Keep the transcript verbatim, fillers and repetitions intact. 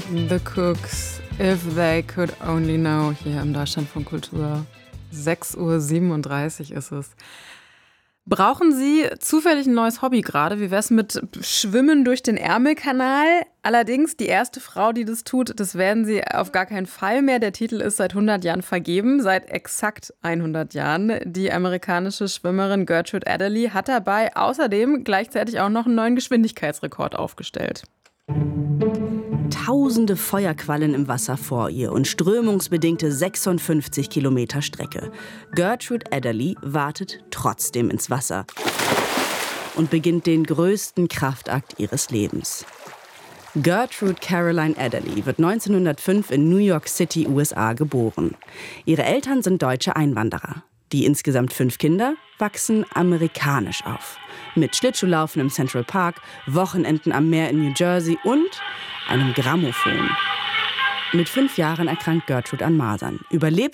The Cooks, If They Could Only Know, hier im Deutschlandfunk Kultur. sechs Uhr siebenunddreißig ist es. Brauchen Sie zufällig ein neues Hobby gerade? Wie wär's mit Schwimmen durch den Ärmelkanal? Allerdings, die erste Frau, die das tut, das werden Sie auf gar keinen Fall mehr. Der Titel ist seit hundert Jahren vergeben, seit exakt hundert Jahren. Die amerikanische Schwimmerin Gertrude Adderley hat dabei außerdem gleichzeitig auch noch einen neuen Geschwindigkeitsrekord aufgestellt. Tausende Feuerquallen im Wasser vor ihr und strömungsbedingte sechsundfünfzig Kilometer Strecke. Gertrude Adderley wartet trotzdem ins Wasser und beginnt den größten Kraftakt ihres Lebens. Gertrude Caroline Adderley wird neunzehnhundertfünf in New York City, U S A, geboren. Ihre Eltern sind deutsche Einwanderer. Die insgesamt fünf Kinder wachsen amerikanisch auf. Mit Schlittschuhlaufen im Central Park, Wochenenden am Meer in New Jersey und einem Grammophon. Mit fünf Jahren erkrankt Gertrude an Masern, überlebt